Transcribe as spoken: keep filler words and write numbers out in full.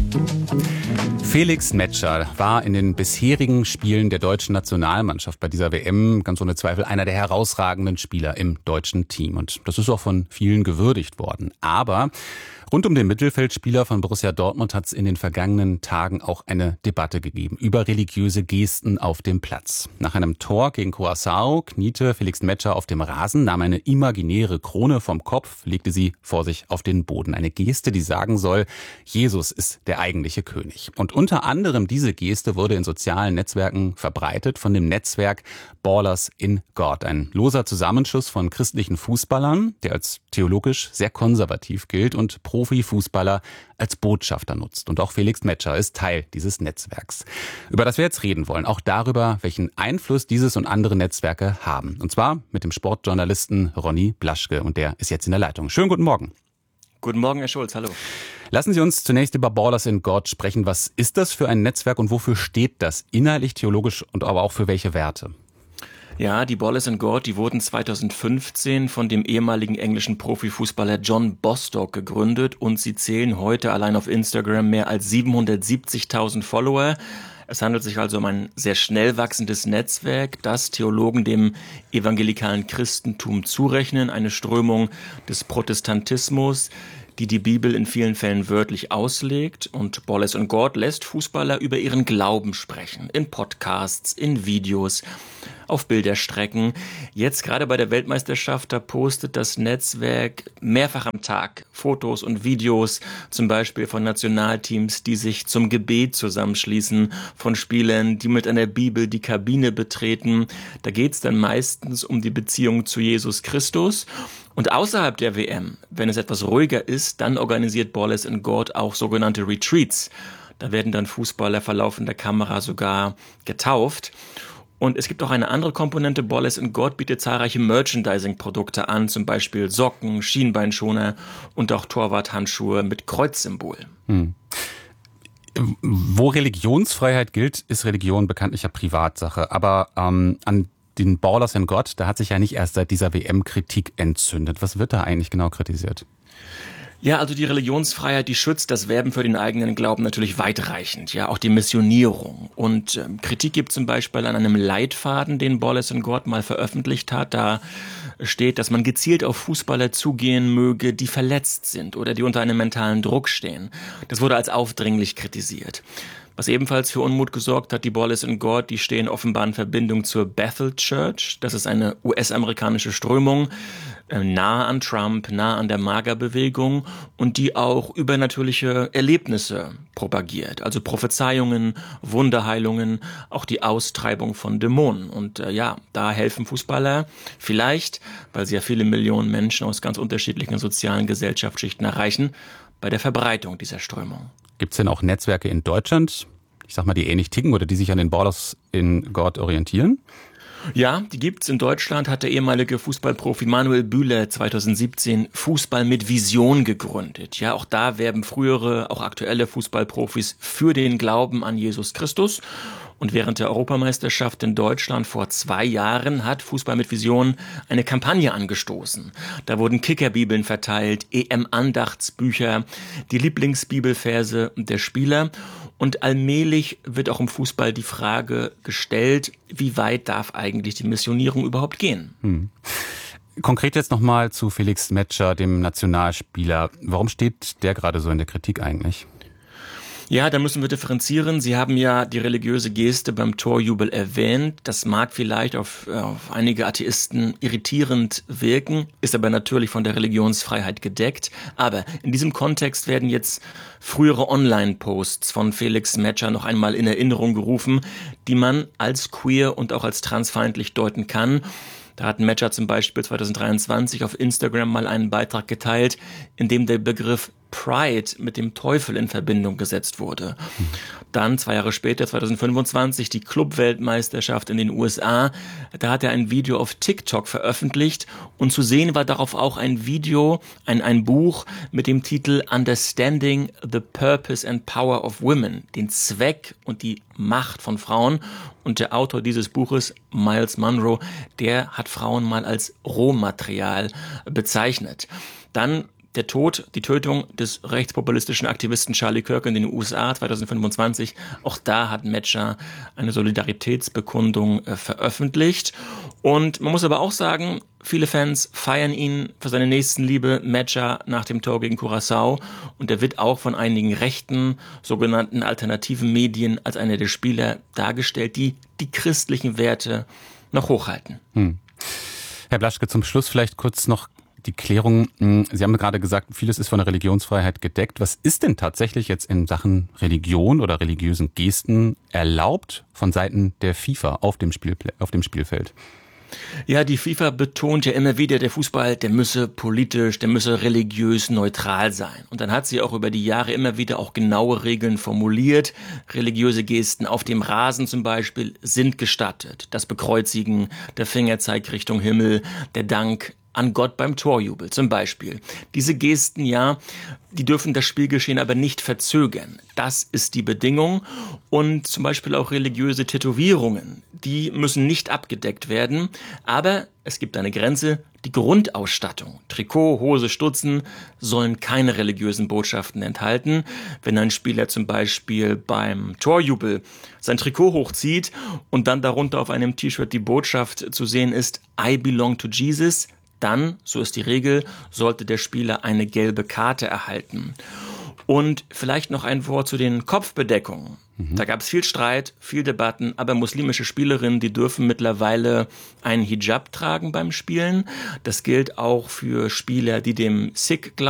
Felix Metscher war in den bisherigen Spielen der deutschen Nationalmannschaft bei dieser W M ganz ohne Zweifel einer der herausragenden Spieler im deutschen Team. Und das ist auch von vielen gewürdigt worden. Aber rund um den Mittelfeldspieler von Borussia Dortmund hat es in den vergangenen Tagen auch eine Debatte gegeben über religiöse Gesten auf dem Platz. Nach einem Tor gegen Curaçao kniete Felix Metscher auf dem Rasen, nahm eine imaginäre Krone vom Kopf, legte sie vor sich auf den Boden. Eine Geste, die sagen soll, Jesus ist der eigentliche König. Und unter anderem diese Geste wurde in sozialen Netzwerken verbreitet von dem Netzwerk Ballers in God. Ein loser Zusammenschluss von christlichen Fußballern, der als theologisch sehr konservativ gilt und Profifußballer als Botschafter nutzt. Und auch Felix Metscher ist Teil dieses Netzwerks. Über das wir jetzt reden wollen, auch darüber, welchen Einfluss dieses und andere Netzwerke haben. Und zwar mit dem Sportjournalisten Ronny Blaschke. Und der ist jetzt in der Leitung. Schönen guten Morgen. Guten Morgen, Herr Schulz. Hallo. Lassen Sie uns zunächst über Ballers in God sprechen. Was ist das für ein Netzwerk und wofür steht das? Inhaltlich, theologisch und aber auch für welche Werte? Ja, die Ballers in God, die wurden zweitausendfünfzehn von dem ehemaligen englischen Profifußballer John Bostock gegründet und sie zählen heute allein auf Instagram mehr als siebenhundertsiebzigtausend Follower. Es handelt sich also um ein sehr schnell wachsendes Netzwerk, das Theologen dem evangelikalen Christentum zurechnen, eine Strömung des Protestantismus, die die Bibel in vielen Fällen wörtlich auslegt. Und Ballers in God lässt Fußballer über ihren Glauben sprechen, in Podcasts, in Videos, auf Bilderstrecken. Jetzt gerade bei der Weltmeisterschaft, da postet das Netzwerk mehrfach am Tag Fotos und Videos, zum Beispiel von Nationalteams, die sich zum Gebet zusammenschließen, von Spielern, die mit einer Bibel die Kabine betreten. Da geht es dann meistens um die Beziehung zu Jesus Christus. Und außerhalb der W M, wenn es etwas ruhiger ist, dann organisiert Ballers in God auch sogenannte Retreats. Da werden dann Fußballer vor laufender Kamera sogar getauft. Und es gibt auch eine andere Komponente. Ballers in God bietet zahlreiche Merchandising-Produkte an, zum Beispiel Socken, Schienbeinschoner und auch Torwarthandschuhe mit Kreuzsymbol. Hm. Wo Religionsfreiheit gilt, ist Religion bekanntlich ja Privatsache. Aber ähm, an den Ballers in God, da hat sich ja nicht erst seit dieser W M Kritik entzündet. Was wird da eigentlich genau kritisiert? Ja, also die Religionsfreiheit, die schützt das Werben für den eigenen Glauben natürlich weitreichend, ja, auch die Missionierung. Und ähm, Kritik gibt zum Beispiel an einem Leitfaden, den Ballers in God mal veröffentlicht hat. Da steht, dass man gezielt auf Fußballer zugehen möge, die verletzt sind oder die unter einem mentalen Druck stehen. Das wurde als aufdringlich kritisiert. Was ebenfalls für Unmut gesorgt hat, die Ballers in God, die stehen offenbar in Verbindung zur Bethel Church. Das ist eine U S-amerikanische Strömung, äh, nahe an Trump, nahe an der MAGA-Bewegung und die auch übernatürliche Erlebnisse propagiert. Also Prophezeiungen, Wunderheilungen, auch die Austreibung von Dämonen. Und äh, ja, da helfen Fußballer vielleicht, weil sie ja viele Millionen Menschen aus ganz unterschiedlichen sozialen Gesellschaftsschichten erreichen, bei der Verbreitung dieser Strömung. Gibt es denn auch Netzwerke in Deutschland, ich sag mal, die ähnlich ticken oder die sich an den Ballers in God orientieren? Ja, die gibt's. In Deutschland hat der ehemalige Fußballprofi Manuel Bühler zweitausendsiebzehn Fußball mit Vision gegründet. Ja, auch da werben frühere, auch aktuelle Fußballprofis für den Glauben an Jesus Christus. Und während der Europameisterschaft in Deutschland vor zwei Jahren hat Fußball mit Vision eine Kampagne angestoßen. Da wurden Kickerbibeln verteilt, E M-Andachtsbücher, die Lieblingsbibelverse der Spieler. Und allmählich wird auch im Fußball die Frage gestellt, wie weit darf eigentlich die Missionierung überhaupt gehen? Hm. Konkret jetzt nochmal zu Felix Metscher, dem Nationalspieler. Warum steht der gerade so in der Kritik eigentlich? Ja, da müssen wir differenzieren. Sie haben ja die religiöse Geste beim Torjubel erwähnt. Das mag vielleicht auf, auf einige Atheisten irritierend wirken, ist aber natürlich von der Religionsfreiheit gedeckt. Aber in diesem Kontext werden jetzt frühere Online-Posts von Felix Metscher noch einmal in Erinnerung gerufen, die man als queer und auch als transfeindlich deuten kann. Da hat Metscher zum Beispiel zweitausenddreiundzwanzig auf Instagram mal einen Beitrag geteilt, in dem der Begriff Pride mit dem Teufel in Verbindung gesetzt wurde. Dann, zwei Jahre später, zweitausendfünfundzwanzig, die Clubweltmeisterschaft in den U S A. Da hat er ein Video auf TikTok veröffentlicht und zu sehen war darauf auch ein Video, ein, ein Buch mit dem Titel Understanding the Purpose and Power of Women, den Zweck und die Macht von Frauen. Und der Autor dieses Buches, Miles Monroe, der hat Frauen mal als Rohmaterial bezeichnet. Dann der Tod, die Tötung des rechtspopulistischen Aktivisten Charlie Kirk in den U S A zweitausendfünfundzwanzig, auch da hat Medscher eine Solidaritätsbekundung äh, veröffentlicht. Und man muss aber auch sagen, viele Fans feiern ihn für seine Nächstenliebe, Medscher nach dem Tor gegen Curaçao. Und er wird auch von einigen rechten, sogenannten alternativen Medien als einer der Spieler dargestellt, die die christlichen Werte noch hochhalten. Hm. Herr Blaschke, zum Schluss vielleicht kurz noch die Klärung. Sie haben gerade gesagt, vieles ist von der Religionsfreiheit gedeckt. Was ist denn tatsächlich jetzt in Sachen Religion oder religiösen Gesten erlaubt von Seiten der FIFA auf dem Spiel, auf dem Spielfeld? Ja, die FIFA betont ja immer wieder, der Fußball, der müsse politisch, der müsse religiös neutral sein. Und dann hat sie auch über die Jahre immer wieder auch genaue Regeln formuliert. Religiöse Gesten auf dem Rasen zum Beispiel sind gestattet. Das Bekreuzigen, der Fingerzeig Richtung Himmel, der Dank an Gott beim Torjubel zum Beispiel. Diese Gesten, ja, die dürfen das Spielgeschehen aber nicht verzögern. Das ist die Bedingung. Und zum Beispiel auch religiöse Tätowierungen, die müssen nicht abgedeckt werden. Aber es gibt eine Grenze, die Grundausstattung, Trikot, Hose, Stutzen, sollen keine religiösen Botschaften enthalten. Wenn ein Spieler zum Beispiel beim Torjubel sein Trikot hochzieht und dann darunter auf einem T-Shirt die Botschaft zu sehen ist, I belong to Jesus, dann, so ist die Regel, sollte der Spieler eine gelbe Karte erhalten. Und vielleicht noch ein Wort zu den Kopfbedeckungen. Mhm. Da gab es viel Streit, viel Debatten, aber muslimische Spielerinnen, die dürfen mittlerweile einen Hijab tragen beim Spielen. Das gilt auch für Spieler, die dem Sikh